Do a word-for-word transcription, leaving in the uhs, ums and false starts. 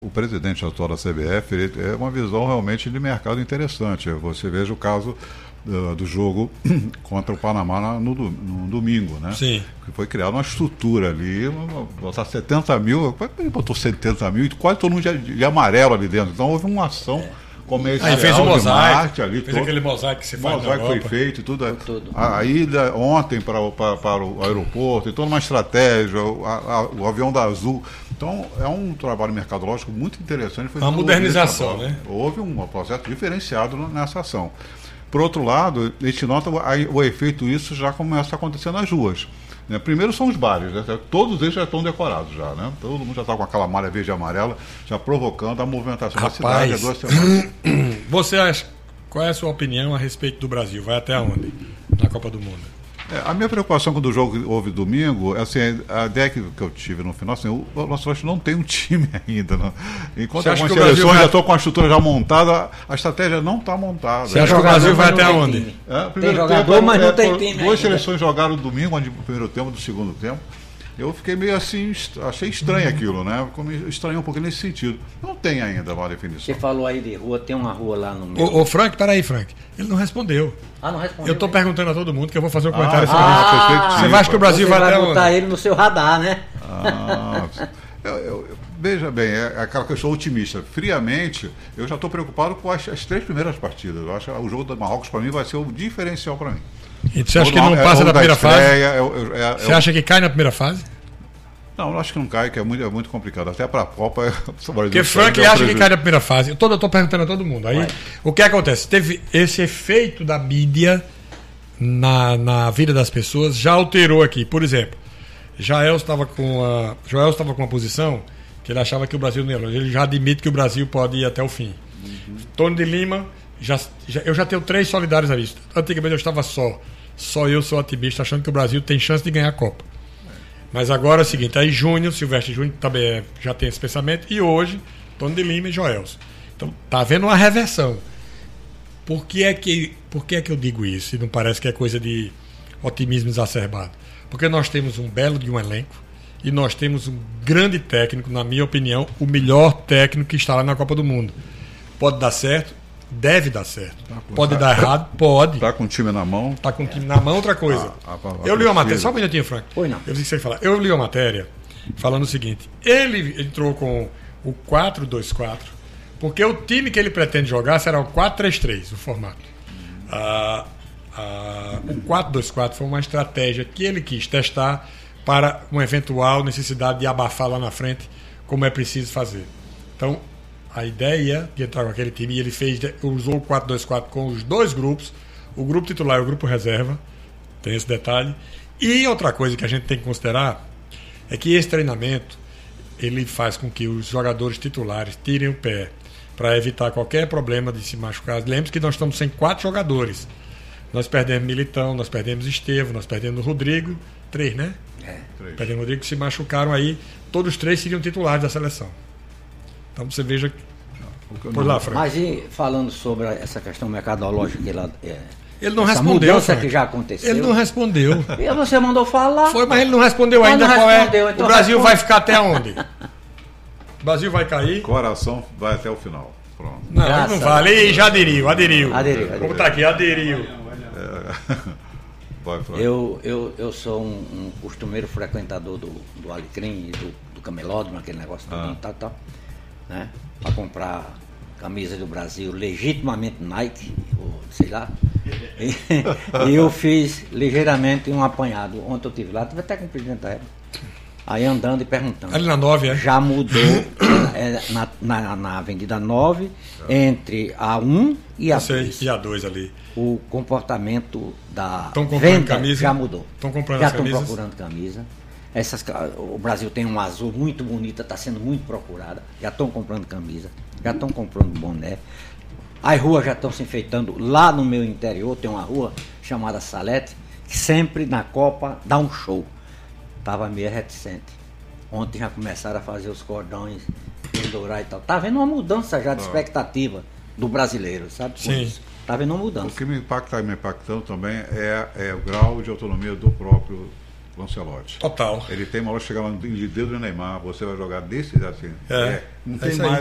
O presidente atual da C B F ele é uma visão realmente de mercado interessante. Você veja o caso do, do jogo contra o Panamá no, no domingo, né? Sim. Que foi criada uma estrutura ali, botar setenta mil, ele botou setenta mil e quase todo mundo de, de amarelo ali dentro. Então houve uma ação é. comercial. Aí fez o mosaico, ali, fez todo, aquele mosaico que você faz. O mosaico foi feito e tudo. A, a ida ontem para, para, para o aeroporto, e toda uma estratégia, a, a, o avião da Azul. Então, é um trabalho mercadológico muito interessante. Foi uma modernização, né? Houve um processo diferenciado nessa ação. Por outro lado, a gente nota o efeito, isso já começa a acontecer nas ruas. Né? Primeiro são os bares, né? Todos eles já estão decorados já, né? Todo mundo já está com aquela malha verde e amarela, já provocando a movimentação Rapaz, da cidade há duas semanas. Você acha, qual é a sua opinião a respeito do Brasil? Vai até onde na Copa do Mundo? É, a minha preocupação quando o jogo houve domingo, assim, a ideia que, que eu tive no final, assim, o, o nosso não tem um time ainda. Não. Enquanto algumas seleções vai... já estão com a estrutura já montada, a estratégia não está montada. Você acha que o Brasil vai até onde? É, tem jogador, tempo, mas não é, tem time. Duas ainda. Seleções jogaram domingo, no primeiro tempo, do segundo tempo. Eu fiquei meio assim, achei estranho aquilo, né? Estranhei um pouquinho nesse sentido. Não tem ainda uma definição. Você falou aí de rua, tem uma rua lá no meio. Ô, ô Frank, peraí, Frank. Ele não respondeu. Ah, não respondeu? Eu estou perguntando a todo mundo que eu vou fazer um comentário sobre ah, isso. Você acha que o Brasil vai, vai até onde? Você vai botar ele no seu radar, né? Ah, eu, eu, veja bem, é aquela que eu sou otimista. Friamente, eu já estou preocupado com as, as três primeiras partidas. Eu acho que o jogo do Marrocos, para mim, vai ser o diferencial para mim. E você acha que não passa da primeira fase? Você acha que cai na primeira fase? Não, eu acho que não cai, que é muito, é muito complicado. Até para a Copa... Porque Frank acha que cai na primeira fase. Eu estou perguntando a todo mundo. Aí, o que acontece? Teve esse efeito da mídia na, na vida das pessoas, já alterou aqui. Por exemplo, Jael estava com a Joel estava com uma posição que ele achava que o Brasil não ia. Ele já admite que o Brasil pode ir até o fim. Uhum. Tony de Lima, já, já, eu já tenho três solidários à vista. Antigamente eu estava só. Só eu sou otimista, achando que o Brasil tem chance de ganhar a Copa. Mas agora é o seguinte, aí Júnior, Silvestre Júnior também é, já tem esse pensamento, e hoje, Tony de Lima e Joelson. Então, tá havendo uma reversão. Por que é que, por que é que eu digo isso? E não parece que é coisa de otimismo exacerbado? Porque nós temos um belo de um elenco, e nós temos um grande técnico, na minha opinião, o melhor técnico que está lá na Copa do Mundo. Pode dar certo? Deve dar certo. Tá com, pode tá, dar errado? Pode. Está com o time na mão? Está com o time na mão, outra coisa. Ah, a, a, a eu li uma matéria, só um minutinho, Frank. Pois não. Eu, você falar. Eu li uma matéria falando o seguinte: ele entrou com o quatro dois quatro, porque o time que ele pretende jogar será o quatro três três, o formato. Hum. Ah, ah, o quatro dois quatro foi uma estratégia que ele quis testar para uma eventual necessidade de abafar lá na frente, como é preciso fazer. Então, a ideia de entrar com aquele time, e ele fez, usou o quatro dois quatro com os dois grupos, o grupo titular e o grupo reserva, tem esse detalhe. E outra coisa que a gente tem que considerar é que esse treinamento ele faz com que os jogadores titulares tirem o pé para evitar qualquer problema de se machucar. Lembre-se que nós estamos sem quatro jogadores. Nós perdemos Militão, nós perdemos Estevão, nós perdemos Rodrigo, três, né? É. Três. Perdemos Rodrigo, que se machucaram aí, todos os três seriam titulares da seleção. Então você veja. Por lá, Frank. Mas e falando sobre essa questão mercadológica, ele, é, ele não essa respondeu. Mudança que já aconteceu. Ele não respondeu. E você mandou falar. Foi, mas ele não respondeu mas ainda não qual respondeu, é. Então o Brasil responde. vai ficar até onde? O Brasil vai cair? Coração vai até o final. Pronto. Não, Graças não vale. Ele já aderiu, aderiu. Aderiu, aderiu. Vamos estar aqui, aderiu. É. Vai, eu, eu, eu sou um, um costumeiro frequentador do, do Alecrim e do, do Camelódromo, aquele negócio ah. todo, tal, tal, né? Para comprar camisa do Brasil, legitimamente Nike, ou sei lá. E, e eu fiz ligeiramente um apanhado. Ontem eu estive lá, tive até com o presidente da época. Aí andando e perguntando. Ali na nove, é? Já mudou é, na, na, na Avenida nove, entre a um e a dois. E a dois ali. O comportamento da venda camisa? Já mudou. Estão comprando já as camisas? Já estão procurando camisa. Essas, o Brasil tem um azul muito bonita, está sendo muito procurada. Já estão comprando camisa, já estão comprando boné. As ruas já estão se enfeitando. Lá no meu interior tem uma rua chamada Salete, que sempre na Copa dá um show. Estava meio reticente. Ontem já começaram a fazer os cordões, pendurar e tal. Está havendo uma mudança já de expectativa do brasileiro, sabe? Sim. Está havendo uma mudança. O que me impacta, me impactando também é, é o grau de autonomia do próprio o Ancelotti. Total. Ele tem uma hora de chegar lá de dedo do Neymar, você vai jogar desse assim. É, não é tem isso aí. mais.